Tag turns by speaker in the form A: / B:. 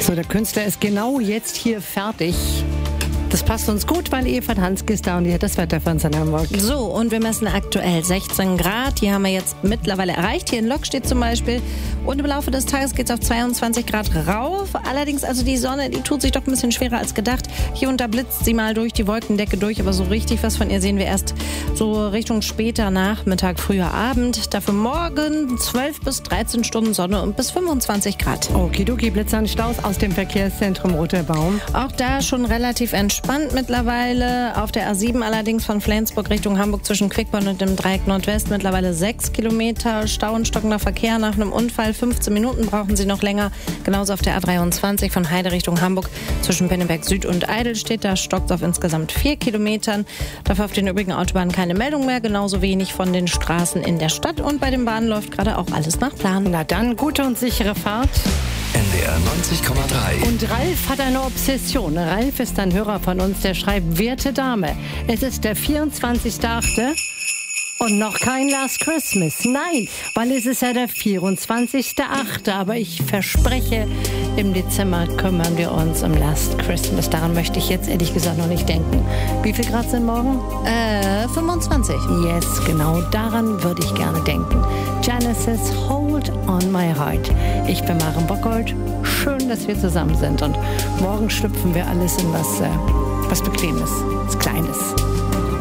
A: So, der Künstler ist genau jetzt hier fertig. Das passt uns gut, weil Eva Hanske ist da und die hat das Wetter für uns in Hamburg.
B: So, und wir messen aktuell 16 Grad. Die haben wir jetzt mittlerweile erreicht. Hier in Lok steht zum Beispiel. Und im Laufe des Tages geht es auf 22 Grad rauf. Allerdings, also die Sonne, die tut sich doch ein bisschen schwerer als gedacht. Hier und da blitzt sie mal durch die Wolkendecke durch. Aber so richtig was von ihr sehen wir erst so Richtung später Nachmittag, früher Abend. Dafür morgen 12 bis 13 Stunden Sonne und bis 25 Grad.
A: Okidoki, Blitzanstaus aus dem Verkehrszentrum Roter Baum.
B: Auch da schon relativ entspannt mittlerweile. Auf der A7 allerdings von Flensburg Richtung Hamburg zwischen Quickborn und dem Dreieck Nordwest mittlerweile 6 Kilometer Stau und stockender Verkehr nach einem Unfall. 15 Minuten brauchen Sie noch länger. Genauso auf der A23 von Heide Richtung Hamburg zwischen Pinneberg Süd und Eidelstedt. Da stockt es auf insgesamt 4 Kilometern. Dafür auf den übrigen Autobahnen keine Meldung mehr. Genauso wenig von den Straßen in der Stadt. Und bei den Bahnen läuft gerade auch alles nach Plan.
A: Na dann, gute und sichere Fahrt.
C: NDR 90,3.
A: Und Ralf hat eine Obsession. Ralf ist ein Hörer von uns, der schreibt: Werte Dame, es ist der 24.8. und noch kein Last Christmas. Nein, weil es ist ja der 24.8. Aber ich verspreche, im Dezember kümmern wir uns um Last Christmas. Daran möchte ich jetzt ehrlich gesagt noch nicht denken. Wie viel Grad sind morgen?
B: 25.
A: Yes, genau daran würde ich gerne denken. Genesis, Hold on my heart. Ich bin Maren Bockhold. Schön, dass wir zusammen sind. Und morgen schlüpfen wir alles in was Bequemes, was Kleines.